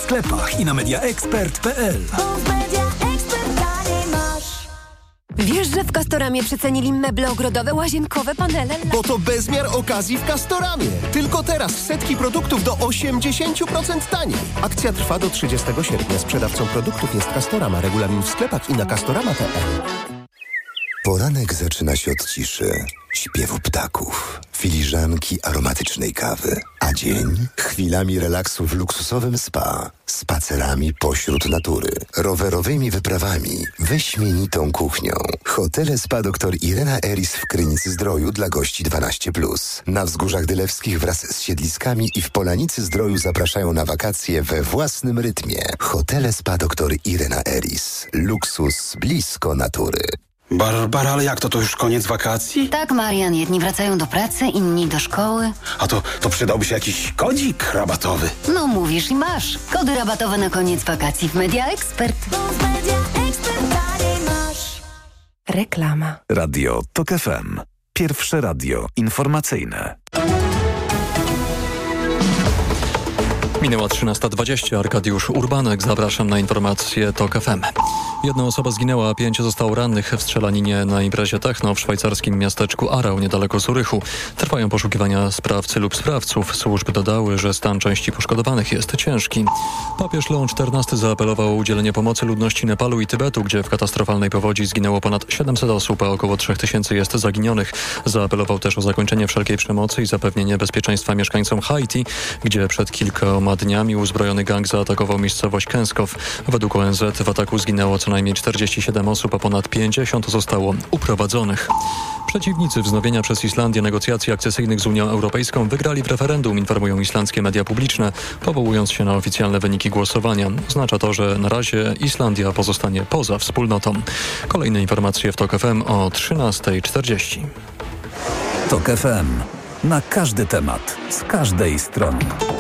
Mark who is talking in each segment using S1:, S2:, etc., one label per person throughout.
S1: sklepach i na mediaexpert.pl.
S2: Wiesz, że w Castoramie przecenili meble ogrodowe, łazienkowe, panele?
S3: Bo to bezmiar okazji w Castoramie. Tylko teraz setki produktów do 80% taniej. Akcja trwa do 30 sierpnia. Sprzedawcą produktów jest Castorama. Regulamin w sklepach i na castorama.pl.
S4: Poranek zaczyna się od ciszy, śpiewu ptaków, filiżanki aromatycznej kawy, a dzień chwilami relaksu w luksusowym spa, spacerami pośród natury, rowerowymi wyprawami, wyśmienitą kuchnią. Hotele Spa dr Irena Eris w Krynicy-Zdroju dla gości 12+. Na Wzgórzach Dylewskich wraz z siedliskami i w Polanicy-Zdroju zapraszają na wakacje we własnym rytmie. Hotele Spa dr Irena Eris. Luksus blisko natury.
S5: Barbara, ale jak to? To już koniec wakacji?
S6: Tak, Marian. Jedni wracają do pracy, inni do szkoły.
S5: A to przydałby się jakiś kodzik rabatowy.
S6: No mówisz i masz. Kody rabatowe na koniec wakacji w Media Expert.
S2: Reklama.
S1: Radio TOK FM. Pierwsze radio informacyjne.
S7: Minęła 13:20. Arkadiusz Urbanek. Zapraszam na informacje TOK FM. Jedna osoba zginęła, a 5 zostało rannych w strzelaninie na imprezie techno w szwajcarskim miasteczku Aarau niedaleko Zurychu. Trwają poszukiwania sprawcy lub sprawców. Służby dodały, że stan części poszkodowanych jest ciężki. Papież Leon XIV zaapelował o udzielenie pomocy ludności Nepalu i Tybetu, gdzie w katastrofalnej powodzi zginęło ponad 700 osób, a około 3000 jest zaginionych. Zaapelował też o zakończenie wszelkiej przemocy i zapewnienie bezpieczeństwa mieszkańcom Haiti, gdzie przed kilkoma dniami uzbrojony gang zaatakował miejscowość Kęskow. Według ONZ w ataku zginęło co najmniej 47 osób, a ponad 50 zostało uprowadzonych. Przeciwnicy wznowienia przez Islandię negocjacji akcesyjnych z Unią Europejską wygrali w referendum, informują islandzkie media publiczne, powołując się na oficjalne wyniki głosowania. Oznacza to, że na razie Islandia pozostanie poza wspólnotą. Kolejne informacje w TOK FM o 13:40.
S1: TOK FM. Na każdy temat, z każdej strony.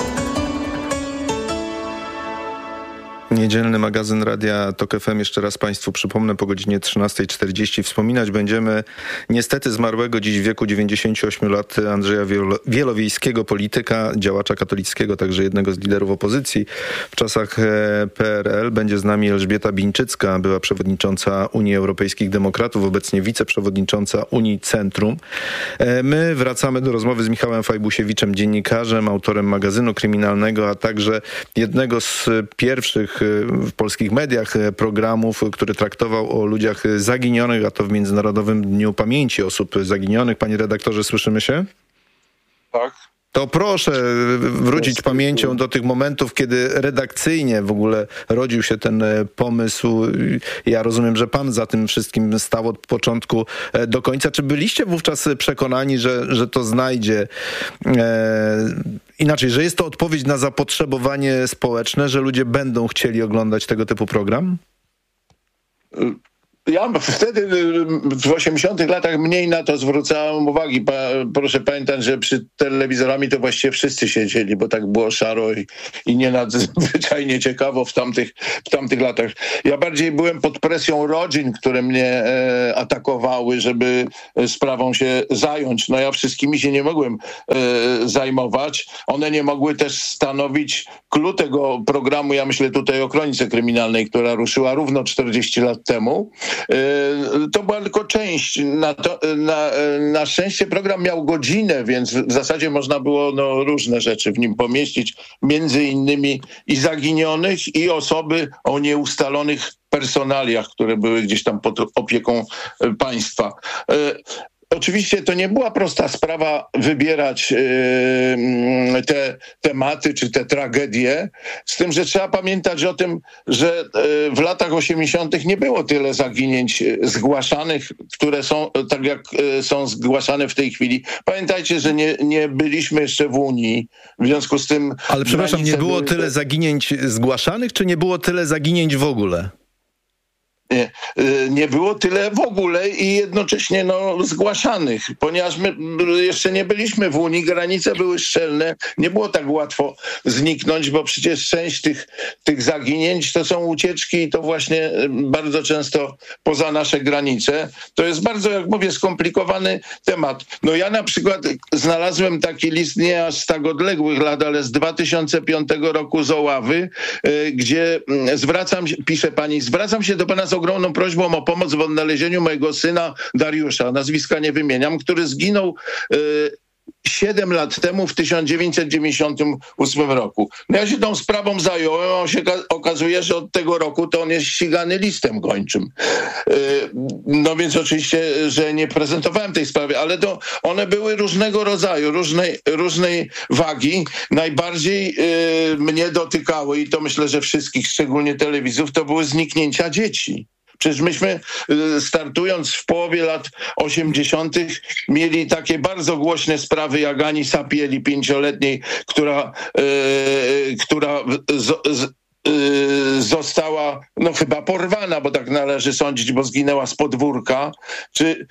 S8: Niedzielny magazyn Radia TOK FM. Jeszcze raz Państwu przypomnę, po godzinie 13:40 wspominać będziemy niestety zmarłego dziś w wieku 98 lat Andrzeja Wielowiejskiego, polityka, działacza katolickiego, także jednego z liderów opozycji w czasach PRL. Będzie z nami Elżbieta Bińczycka, była przewodnicząca Unii Europejskich Demokratów, obecnie wiceprzewodnicząca Unii Centrum. My wracamy do rozmowy z Michałem Fajbusiewiczem, dziennikarzem, autorem magazynu kryminalnego, a także jednego z pierwszych w polskich mediach programów, który traktował o ludziach zaginionych, a to w Międzynarodowym Dniu Pamięci Osób Zaginionych. Panie redaktorze, słyszymy się?
S9: Tak.
S8: To proszę wrócić pamięcią do tych momentów, kiedy redakcyjnie w ogóle rodził się ten pomysł. Ja rozumiem, że pan za tym wszystkim stał od początku do końca. Czy byliście wówczas przekonani, że to znajdzie inaczej, że jest to odpowiedź na zapotrzebowanie społeczne, że ludzie będą chcieli oglądać tego typu program?
S9: Ja wtedy w 80-tych latach mniej na to zwracałem uwagi. Proszę pamiętać, że przy telewizorami to właściwie wszyscy siedzieli, bo tak było szaro i nie nadzwyczajnie ciekawo w tamtych latach. Ja bardziej byłem pod presją rodzin, które mnie atakowały, żeby sprawą się zająć. No ja wszystkimi się nie mogłem zajmować. One nie mogły też stanowić clou tego programu. Ja myślę tutaj o Kronice Kryminalnej, która ruszyła równo 40 lat temu. To była tylko część. Na szczęście program miał godzinę, więc w zasadzie można było różne rzeczy w nim pomieścić. Między innymi i zaginionych, i osoby o nieustalonych personaliach, które były gdzieś tam pod opieką państwa. Oczywiście to nie była prosta sprawa wybierać te tematy czy te tragedie, z tym, że trzeba pamiętać o tym, że w latach 80. nie było tyle zaginięć zgłaszanych, które są tak jak są zgłaszane w tej chwili. Pamiętajcie, że nie byliśmy jeszcze w Unii, w związku z tym...
S8: Ale przepraszam, nie było tyle zaginięć zgłaszanych, czy nie było tyle zaginięć w ogóle?
S9: nie było tyle w ogóle i jednocześnie zgłaszanych, ponieważ my jeszcze nie byliśmy w Unii, granice były szczelne, nie było tak łatwo zniknąć, bo przecież część tych zaginięć to są ucieczki i to właśnie bardzo często poza nasze granice. To jest bardzo, jak mówię, skomplikowany temat. Ja na przykład znalazłem taki list nie aż z tak odległych lat, ale z 2005 roku z Oławy, gdzie pisze pani, zwracam się do pana z ogromną prośbą o pomoc w odnalezieniu mojego syna Dariusza, nazwiska nie wymieniam, który zginął 7 lat temu w 1998 roku. Ja się tą sprawą zająłem, a się okazuje, że od tego roku to on jest ścigany listem gończym. Więc oczywiście, że nie prezentowałem tej sprawy, ale to one były różnego rodzaju, różnej wagi. Najbardziej mnie dotykały, i to myślę, że wszystkich, szczególnie telewizów, to były zniknięcia dzieci. Przecież myśmy, startując w połowie lat 80., mieli takie bardzo głośne sprawy jak Ani Sapieli, 5-letniej, która została chyba porwana, bo tak należy sądzić, bo zginęła z podwórka, czy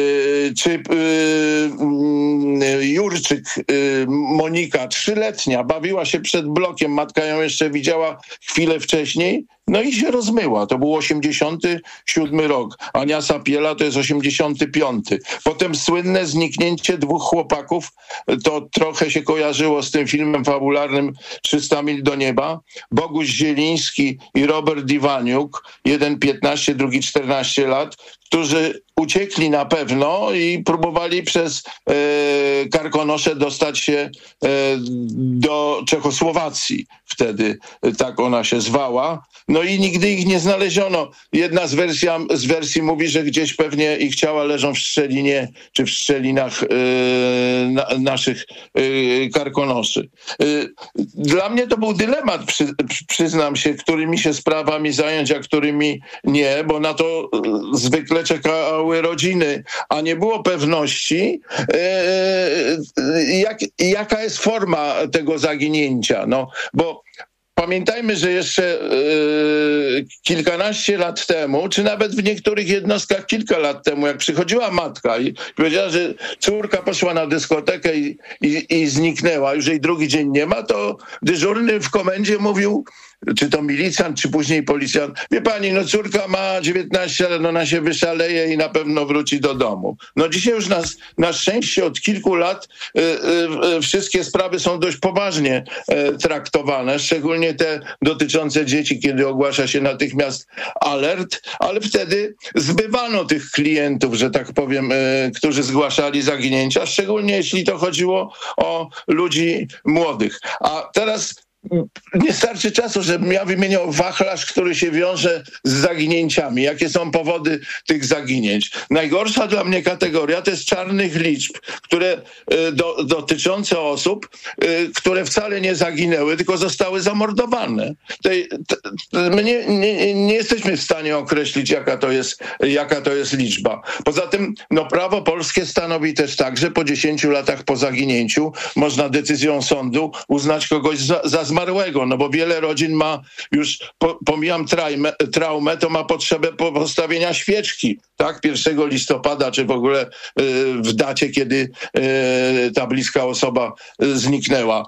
S9: Jurczyk Monika, 3-letnia, bawiła się przed blokiem, matka ją jeszcze widziała chwilę wcześniej, i się rozmyła. To był 87 rok. Ania Sapiela to jest 85. Potem słynne zniknięcie 2 chłopaków, to trochę się kojarzyło z tym filmem fabularnym 300 mil do nieba. Boguś Zieliński i Robert Iwaniuk, jeden 15, drugi 14 lat, którzy uciekli na pewno i próbowali przez Karkonosze dostać się do Czechosłowacji. Wtedy tak ona się zwała. I nigdy ich nie znaleziono. Jedna z wersji mówi, że gdzieś pewnie ich ciała leżą w Szczelinie czy w szczelinach naszych Karkonoszy. Dla mnie to był dylemat, przyznam się, którymi się sprawami zająć, a którymi nie, bo na to zwykle czekały rodziny, a nie było pewności, jaka jest forma tego zaginięcia. Bo pamiętajmy, że jeszcze kilkanaście lat temu, czy nawet w niektórych jednostkach kilka lat temu, jak przychodziła matka i powiedziała, że córka poszła na dyskotekę i zniknęła, już jej drugi dzień nie ma, to dyżurny w komendzie mówił, czy to milicjant, czy później policjant, wie pani, córka ma 19 lat, ona się wyszaleje i na pewno wróci do domu. Dzisiaj już na szczęście od kilku lat wszystkie sprawy są dość poważnie traktowane, szczególnie te dotyczące dzieci, kiedy ogłasza się natychmiast alert, ale wtedy zbywano tych klientów, że tak powiem, którzy zgłaszali zaginięcia, szczególnie jeśli to chodziło o ludzi młodych. A teraz nie starczy czasu, żebym ja wymieniał wachlarz, który się wiąże z zaginięciami. Jakie są powody tych zaginięć? Najgorsza dla mnie kategoria to jest czarnych liczb, które dotyczące osób, które wcale nie zaginęły, tylko zostały zamordowane. My nie jesteśmy w stanie określić, jaka to jest liczba. Poza tym prawo polskie stanowi też tak, że po 10 latach po zaginięciu można decyzją sądu uznać kogoś za zmarłego, bo wiele rodzin ma już, pomijam traumę, to ma potrzebę postawienia świeczki, tak? 1 listopada, czy w ogóle w dacie, kiedy ta bliska osoba zniknęła.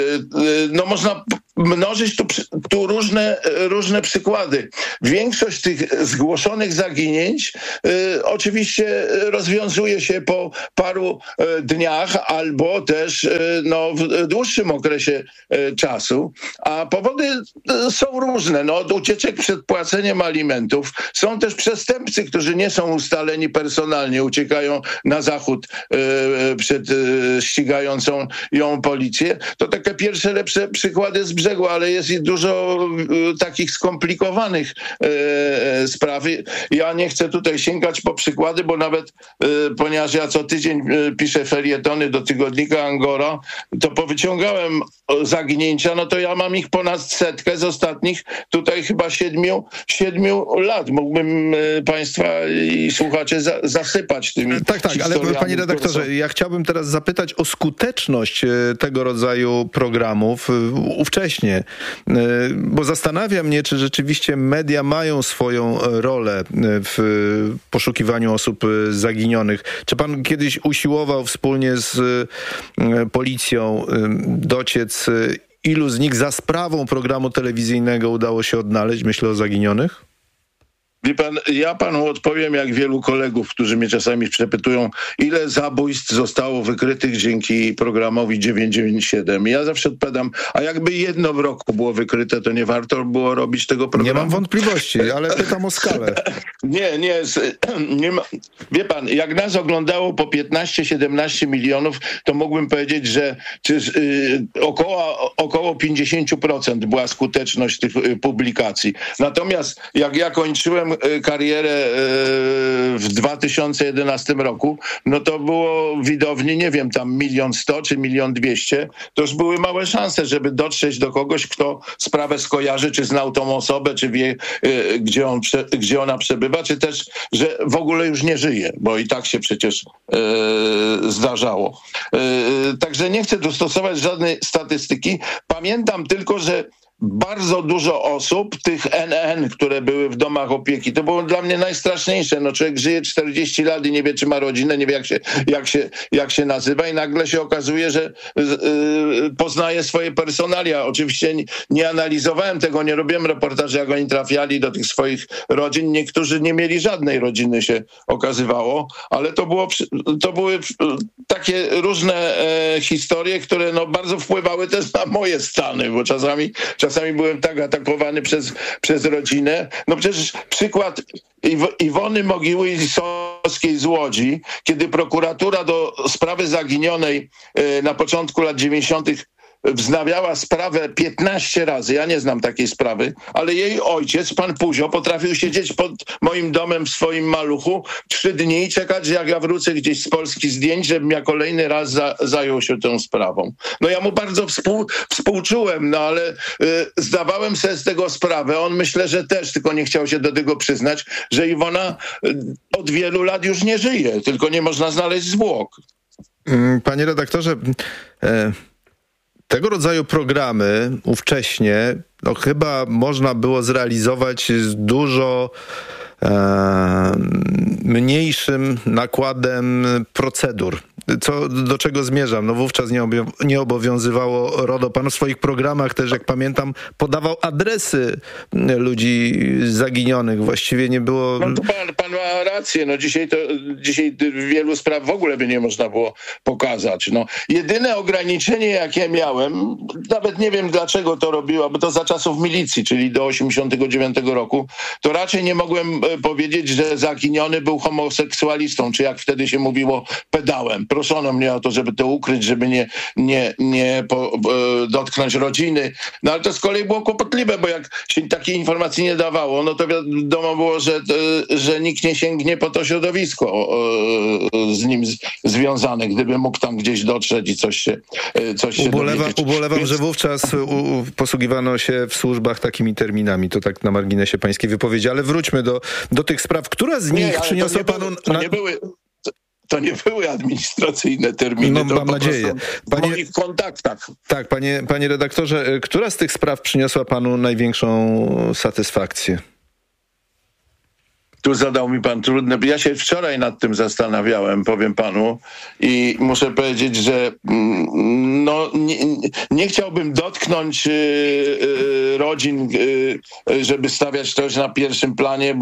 S9: Można mnożyć tu różne przykłady. Większość tych zgłoszonych zaginięć oczywiście rozwiązuje się po paru dniach albo też w dłuższym okresie czasu, a powody są różne. Od ucieczek przed płaceniem alimentów. Są też przestępcy, którzy nie są ustaleni personalnie, uciekają na zachód przed ścigającą ją policję. To takie pierwsze lepsze przykłady z brzegu, ale jest i dużo takich skomplikowanych spraw. Ja nie chcę tutaj sięgać po przykłady, bo nawet ponieważ ja co tydzień piszę felietony do tygodnika Angora, to powyciągałem zaginięcia, to ja mam ich ponad 100 z ostatnich tutaj chyba 7 lat. Mógłbym państwa i słuchacze zasypać tymi
S8: ale panie redaktorze, ja chciałbym teraz zapytać o skuteczność tego rodzaju programów ówcześnie, bo zastanawia mnie, czy rzeczywiście media mają swoją rolę w poszukiwaniu osób zaginionych. Czy pan kiedyś usiłował wspólnie z policją dociec, ilu z nich za sprawą programu telewizyjnego udało się odnaleźć? Myślę o zaginionych.
S9: Wie pan, ja panu odpowiem jak wielu kolegów, którzy mnie czasami przepytują, ile zabójstw zostało wykrytych dzięki programowi 997. Ja zawsze odpowiadam, a jakby jedno w roku było wykryte, to nie warto było robić tego programu?
S8: Nie mam wątpliwości, ale pytam o skalę.
S9: Nie ma. Wie pan, jak nas oglądało po 15-17 milionów, to mógłbym powiedzieć, że około 50% była skuteczność tych publikacji. Natomiast jak ja kończyłem karierę w 2011 roku, no to było widowni, nie wiem, tam 1 100 000 czy 1 200 000. To już były małe szanse, żeby dotrzeć do kogoś, kto sprawę skojarzy, czy znał tą osobę, czy wie, gdzie ona przebywa, czy też, że w ogóle już nie żyje, bo i tak się przecież zdarzało. Także nie chcę tu stosować żadnej statystyki. Pamiętam tylko, że bardzo dużo osób, tych NN, które były w domach opieki, to było dla mnie najstraszniejsze. No, człowiek żyje 40 lat i nie wie, czy ma rodzinę, nie wie, jak się nazywa i nagle się okazuje, że poznaje swoje personalia. Oczywiście nie analizowałem tego, nie robiłem reportaży, jak oni trafiali do tych swoich rodzin. Niektórzy nie mieli żadnej rodziny, się okazywało, ale to były takie różne historie, które no, bardzo wpływały też na moje stany, bo czasami byłem tak atakowany przez rodzinę. No przecież przykład Iwony Mogiły-Lisowskiej z Łodzi, kiedy prokuratura do sprawy zaginionej na początku lat 90. wznawiała sprawę 15 razy. Ja nie znam takiej sprawy, ale jej ojciec, pan Puzio, potrafił siedzieć pod moim domem w swoim maluchu 3 dni i czekać, jak ja wrócę gdzieś z Polski zdjęć, żebym ja kolejny raz zajął się tą sprawą. No ja mu bardzo współczułem, no ale zdawałem sobie z tego sprawę. On myślę, że też, tylko nie chciał się do tego przyznać, że Iwona od wielu lat już nie żyje, tylko nie można znaleźć zwłok.
S8: Panie redaktorze, tego rodzaju programy ówcześnie no chyba można było zrealizować z dużo mniejszym nakładem procedur. Do czego zmierzam? No wówczas nie obowiązywało RODO. Pan w swoich programach też, jak pamiętam, podawał adresy ludzi zaginionych. Właściwie nie było...
S9: No to pan ma rację. No dzisiaj wielu spraw w ogóle by nie można było pokazać. No, jedyne ograniczenie, jakie miałem, nawet nie wiem dlaczego to robiła, bo to za czasów milicji, czyli do 89 roku, to raczej nie mogłem powiedzieć, że zaginiony był homoseksualistą, czy jak wtedy się mówiło, pedałem. Proszono mnie o to, żeby to ukryć, żeby nie dotknąć rodziny. No ale to z kolei było kłopotliwe, bo jak się takiej informacji nie dawało, no to wiadomo było, że nikt nie sięgnie po to środowisko z nim związane, gdyby mógł tam gdzieś dotrzeć i coś się
S8: Ubolewam, że wówczas posługiwano się w służbach takimi terminami. To tak na marginesie pańskiej wypowiedzi, ale wróćmy do tych spraw. Która z nich przyniosła panu...
S9: To nie były administracyjne terminy.
S8: No, mam nadzieję.
S9: W moich kontaktach.
S8: Tak, panie redaktorze, która z tych spraw przyniosła panu największą satysfakcję?
S9: Tu zadał mi pan trudne... Ja się wczoraj nad tym zastanawiałem, powiem panu, i muszę powiedzieć, że no, nie chciałbym dotknąć rodzin, żeby stawiać coś na pierwszym planie,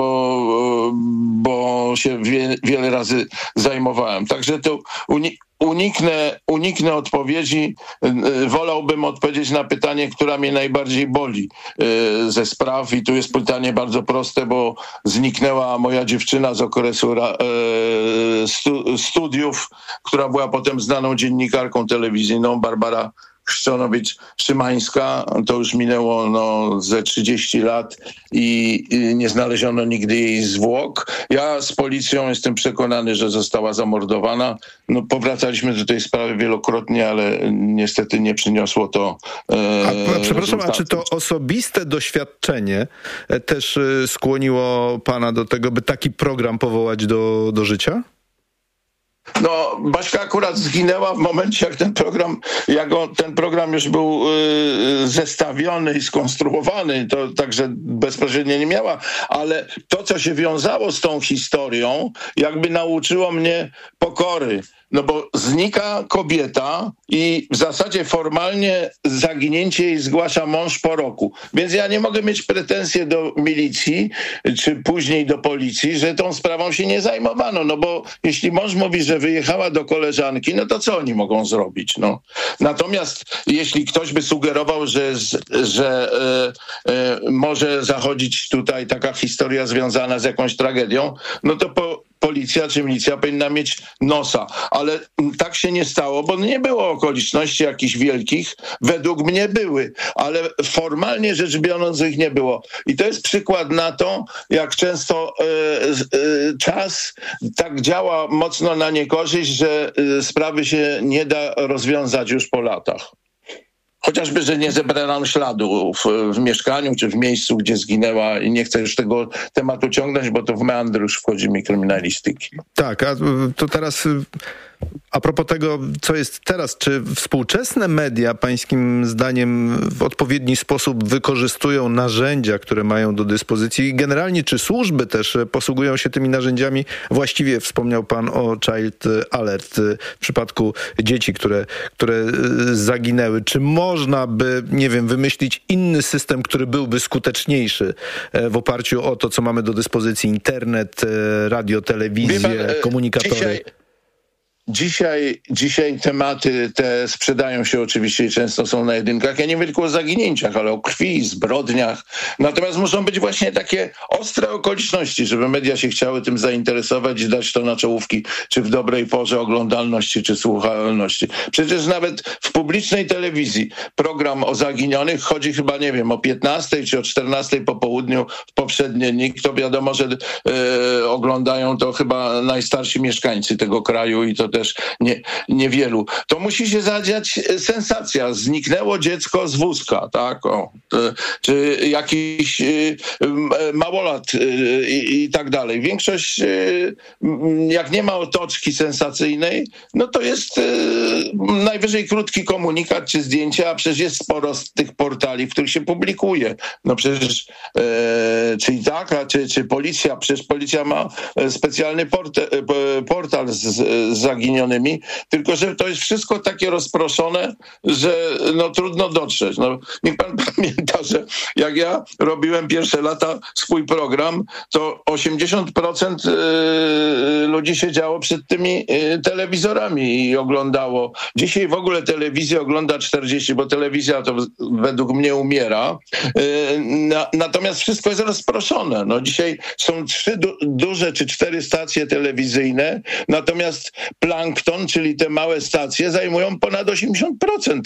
S9: bo się wiele razy zajmowałem. Także to uniknę odpowiedzi. Wolałbym odpowiedzieć na pytanie, która mnie najbardziej boli ze spraw. I tu jest pytanie bardzo proste, bo zniknęła moja dziewczyna z okresu studiów, która była potem znaną dziennikarką telewizyjną, Barbara Chrzczonowicz-Szymańska. To już minęło ze 30 lat i nie znaleziono nigdy jej zwłok. Ja z policją jestem przekonany, że została zamordowana. Powracaliśmy do tej sprawy wielokrotnie, ale niestety nie przyniosło to
S8: przepraszam,
S9: rezultatu.
S8: a czy to osobiste doświadczenie też skłoniło pana do tego, by taki program powołać do życia?
S9: Baśka akurat zginęła w momencie, jak ten program już był zestawiony i skonstruowany, to także bezpośrednio nie miała, ale to, co się wiązało z tą historią, jakby nauczyło mnie pokory. Bo znika kobieta i w zasadzie formalnie zaginięcie jej zgłasza mąż po roku. Więc ja nie mogę mieć pretensji do milicji, czy później do policji, że tą sprawą się nie zajmowano. Bo jeśli mąż mówi, że wyjechała do koleżanki, to co oni mogą zrobić? Natomiast jeśli ktoś by sugerował, że może zachodzić tutaj taka historia związana z jakąś tragedią, to policja czy milicja powinna mieć nosa. Ale tak się nie stało, bo nie było okoliczności jakichś wielkich. Według mnie były, ale formalnie rzecz biorąc ich nie było. I to jest przykład na to, jak często czas tak działa mocno na niekorzyść, że sprawy się nie da rozwiązać już po latach. Chociażby, że nie zebrano śladu w mieszkaniu czy w miejscu, gdzie zginęła i nie chcę już tego tematu ciągnąć, bo to w meandry już wchodzi mi kryminalistyki.
S8: Tak, a to teraz a propos tego, co jest teraz, czy współczesne media pańskim zdaniem w odpowiedni sposób wykorzystują narzędzia, które mają do dyspozycji? Generalnie czy służby też posługują się tymi narzędziami? Właściwie wspomniał pan o Child Alert w przypadku dzieci, które zaginęły. Czy można by, wymyślić inny system, który byłby skuteczniejszy w oparciu o to, co mamy do dyspozycji? Internet, radio, telewizję, komunikatory.
S9: Dzisiaj tematy te sprzedają się oczywiście i często są na jedynkach. Ja nie mówię tylko o zaginięciach, ale o krwi, zbrodniach. Natomiast muszą być właśnie takie ostre okoliczności, żeby media się chciały tym zainteresować i dać to na czołówki, czy w dobrej porze oglądalności, czy słuchalności. Przecież nawet w publicznej telewizji program o zaginionych chodzi chyba, o 15 czy o 14 po południu w poprzednie dni. To wiadomo, że oglądają to chyba najstarsi mieszkańcy tego kraju i to też niewielu. To musi się zadziać sensacja. Zniknęło dziecko z wózka, tak? Czy jakiś małolat i tak dalej. Większość, jak nie ma otoczki sensacyjnej, to jest najwyżej krótki komunikat czy zdjęcie, a przecież jest sporo z tych portali, w których się publikuje. Przecież czy Itaka, czy policja, przecież policja ma specjalny portal z zaginionymi, tylko że to jest wszystko takie rozproszone, że trudno dotrzeć. Niech pan pamięta, że jak ja robiłem pierwsze lata swój program, to 80% ludzi siedziało przed tymi telewizorami i oglądało. Dzisiaj w ogóle telewizję ogląda 40%, bo telewizja to według mnie umiera. Natomiast wszystko jest rozproszone. Dzisiaj są 3 duże czy 4 stacje telewizyjne, natomiast plankton, czyli te małe stacje, zajmują ponad 80%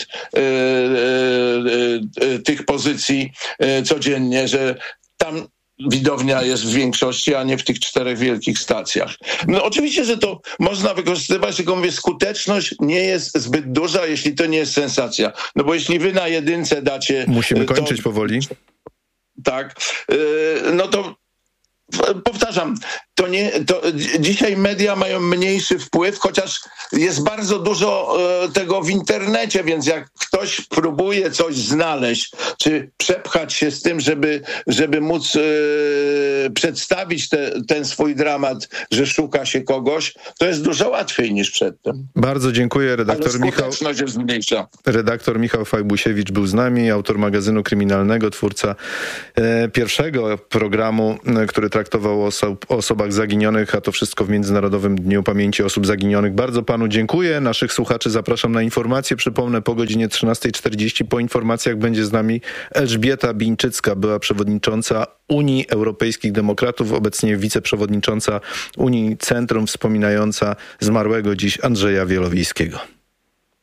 S9: tych pozycji codziennie, że tam widownia jest w większości, a nie w tych 4 wielkich stacjach. Oczywiście, że to można wykorzystywać, tylko mówię, skuteczność nie jest zbyt duża, jeśli to nie jest sensacja. Bo jeśli wy na jedynce dacie...
S8: Musimy kończyć powoli.
S9: Tak. To powtarzam, dzisiaj media mają mniejszy wpływ, chociaż jest bardzo dużo tego w internecie, więc jak ktoś próbuje coś znaleźć, czy przepchać się z tym, żeby móc przedstawić ten swój dramat, że szuka się kogoś, to jest dużo łatwiej niż przedtem.
S8: Bardzo dziękuję.
S9: Skuteczność jest mniejsza.
S8: Redaktor Michał Fajbusiewicz był z nami, autor magazynu kryminalnego, twórca pierwszego programu, który traktował o osobach zaginionych, a to wszystko w Międzynarodowym Dniu Pamięci Osób Zaginionych. Bardzo panu dziękuję. Naszych słuchaczy zapraszam na informacje. Przypomnę, po godzinie 13:40 po informacjach będzie z nami Elżbieta Bińczycka, była przewodnicząca Unii Europejskich Demokratów, obecnie wiceprzewodnicząca Unii Centrum, wspominająca zmarłego dziś Andrzeja Wielowiejskiego.